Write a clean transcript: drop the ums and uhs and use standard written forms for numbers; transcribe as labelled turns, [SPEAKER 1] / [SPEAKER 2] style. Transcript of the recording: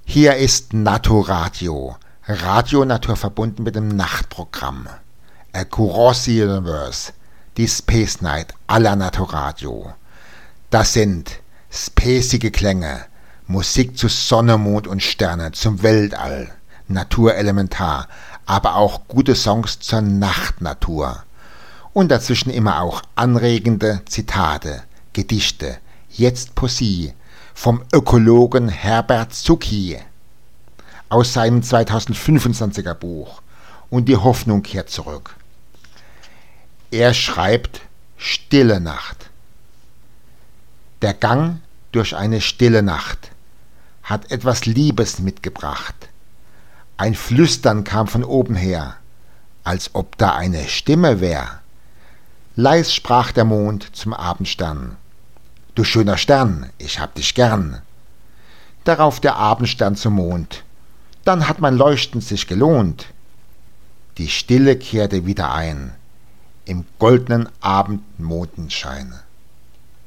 [SPEAKER 1] Hier ist Naturadio, Radio Natur verbunden mit dem Nachtprogramm. Across the Universe, die Space Night aller Naturadio. Das sind spacige Klänge, Musik zu Sonne, Mond und Sterne, zum Weltall, Naturelementar, aber auch gute Songs zur Nachtnatur. Und dazwischen immer auch anregende Zitate, Gedichte, jetzt Poesie, vom Ökologen Herbert Zucki aus seinem 2025er Buch Und die Hoffnung kehrt zurück. Er schreibt Stille Nacht. Der Gang durch eine stille Nacht hat etwas Liebes mitgebracht. Ein Flüstern kam von oben her, als ob da eine Stimme wär. Leis sprach der Mond zum Abendstern: Du schöner Stern, ich hab dich gern. Darauf der Abendstern zum Mond: Dann hat mein Leuchten sich gelohnt. Die Stille kehrte wieder ein, im goldenen Abendmondenschein.